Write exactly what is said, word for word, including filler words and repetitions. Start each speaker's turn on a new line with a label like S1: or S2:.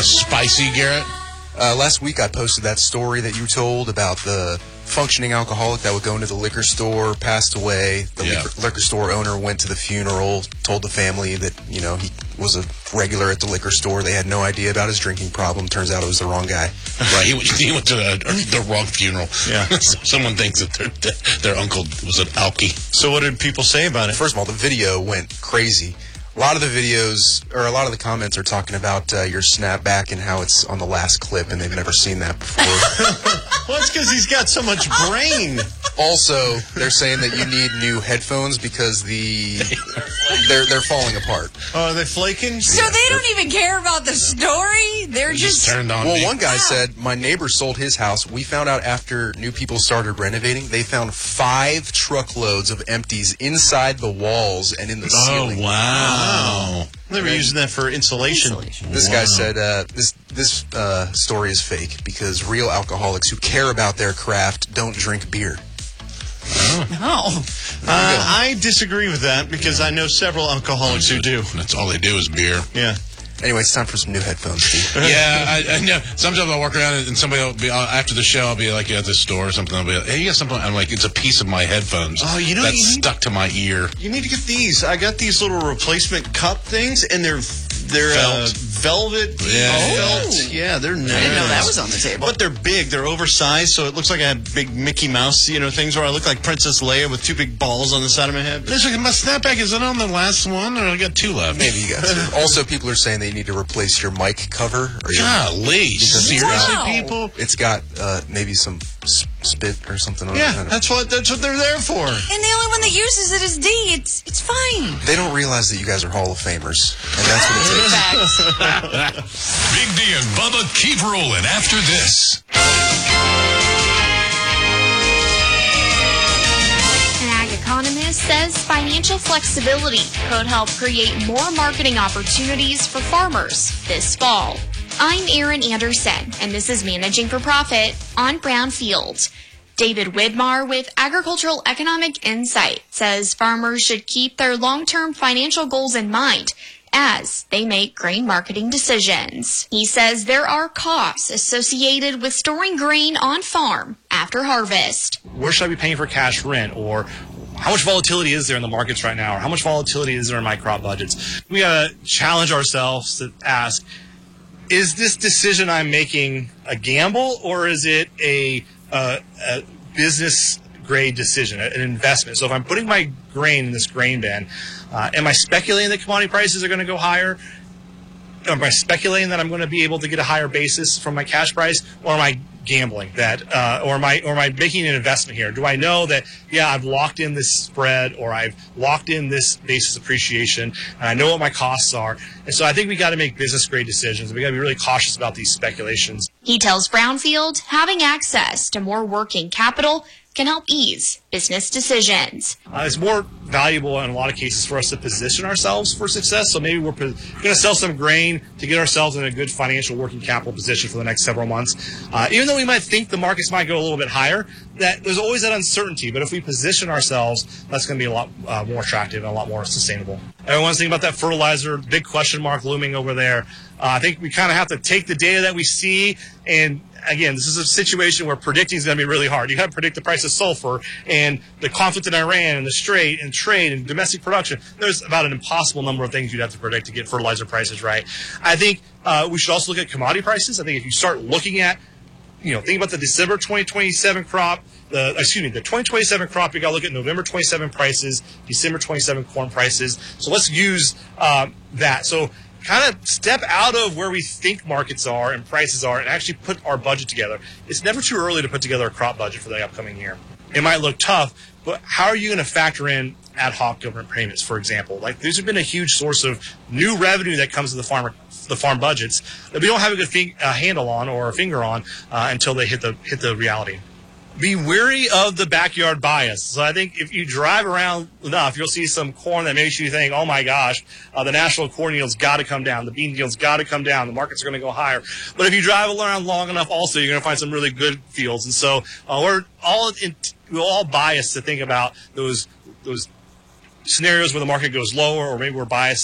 S1: spicy, Garrett?
S2: Uh, last week I posted that story that you told about the functioning alcoholic that would go into the liquor store, passed away. The
S1: Yeah.
S2: liquor, liquor store owner went to the funeral, told the family that, you know, he was a regular at the liquor store. They had no idea about his drinking problem. Turns out it was the wrong guy.
S1: Right, he, went- he went to the, the wrong funeral.
S3: Yeah.
S1: So someone thinks that their, their uncle was an alky.
S3: So what did people say about it?
S2: First of all, the video went crazy. A lot of the videos, or a lot of the comments are talking about uh, your snapback and how it's on the last clip, and they've never seen that before.
S3: Well, it's because he's got so much brain.
S2: Also, they're saying that you need new headphones because the they're they're falling apart.
S3: Oh, are they flaking?
S4: So they don't even care about the story? They're
S1: He
S4: just...
S1: just turned on
S2: Well,
S1: me.
S2: one guy said, my neighbor sold his house. We found out after new people started renovating, they found five truckloads of empties inside the walls and in the
S1: Oh,
S2: ceiling.
S1: wow.
S3: They were using that for insulation.
S4: Insulation.
S2: This
S1: Wow.
S2: guy said uh, this this uh, story is fake because real alcoholics who care about their craft don't drink beer.
S4: No.
S3: Uh, I disagree with that because I know several alcoholics who do.
S1: That's all they do is beer.
S3: Yeah.
S2: Anyway, it's time for some new headphones, Steve.
S1: Yeah, I, I know. Sometimes I'll walk around and somebody will be, uh, after the show, I'll be like at the store or something. I'll be like, hey, you got something? I'm like, it's a piece of my headphones.
S3: Oh, you know,
S1: that's
S3: you need-
S1: stuck to my ear.
S3: You need to get these. I got these little replacement cup things, and they're they're uh,
S1: Felt.
S3: velvet.
S1: Yeah.
S3: Felt. Yeah, they're nice.
S4: I didn't know that was on the table.
S3: But they're big. They're oversized, so it looks like I have big Mickey Mouse, you know, things where I look like Princess Leia with two big balls on the side of my head.
S1: It's like, my snapback, is it on the last one, or I got two left?
S2: Maybe you got to. Also, people are saying they need to replace your mic cover. Or your,
S1: Golly, seriously,
S4: Wow.
S1: people?
S2: it's got uh, maybe some s- spit or something on it. I
S3: Yeah,
S2: don't know.
S3: that's what that's what they're there for.
S4: And the only one that uses it is D. It's it's fine.
S2: They don't realize that you guys are Hall of Famers, and that's what it takes.
S4: Facts.
S5: Big D and Bubba keep rolling after this.
S6: An ag economist says financial flexibility could help create more marketing opportunities for farmers this fall. I'm Erin Anderson, and this is Managing for Profit on Brownfield. David Widmar with Agricultural Economic Insight says farmers should keep their long-term financial goals in mind as they make grain marketing decisions. He says there are costs associated with storing grain on farm after harvest.
S7: Where should I be paying for cash rent, or how much volatility is there in the markets right now, or how much volatility is there in my crop budgets? We gotta challenge ourselves to ask, is this decision I'm making a gamble, or is it a, uh, a business grade decision, an investment? So if I'm putting my grain in this grain bin, uh, am I speculating that commodity prices are going to go higher? Am I speculating that I'm going to be able to get a higher basis from my cash price, or am I gambling that, uh, or am I, or am I making an investment here? Do I know that, yeah, I've locked in this spread, or I've locked in this basis appreciation, and I know what my costs are? And so I think we got to make business grade decisions. We got to be really cautious about these speculations.
S6: He tells Brownfield having access to more working capital can help ease business decisions.
S7: Uh, it's more valuable in a lot of cases for us to position ourselves for success. So maybe we're going to sell some grain to get ourselves in a good financial working capital position for the next several months. Uh, even though we might think the markets might go a little bit higher, that there's always that uncertainty. But if we position ourselves, that's going to be a lot uh, more attractive and a lot more sustainable. Everyone's thinking about that fertilizer, big question mark looming over there. Uh, I think we kind of have to take the data that we see, and again, this is a situation where predicting is going to be really hard. You have to predict the price of sulfur and the conflict in Iran and the Strait and trade and domestic production. There's about an impossible number of things you'd have to predict to get fertilizer prices right. I think uh, we should also look at commodity prices. I think if you start looking at, you know, think about the December twenty twenty-seven crop, the excuse me, the twenty twenty-seven crop, you got to look at November twenty-seven prices, December twenty-seven corn prices. So let's use uh, that. So kind of step out of where we think markets are and prices are and actually put our budget together. It's never too early to put together a crop budget for the upcoming year. It might look tough, but how are you going to factor in ad hoc government payments, for example? Like, these have been a huge source of new revenue that comes to the farmer, the farm budgets that we don't have a good fing- uh, handle on or a finger on uh, until they hit the hit the reality. Be wary of the backyard bias. So I think if you drive around enough, you'll see some corn that makes you think, oh my gosh, uh, the national corn yield's got to come down. The bean yield's got to come down. The markets are going to go higher. But if you drive around long enough also, you're going to find some really good fields. And so uh, we're all in, we're all biased to think about those those scenarios where the market goes lower, or maybe we're biased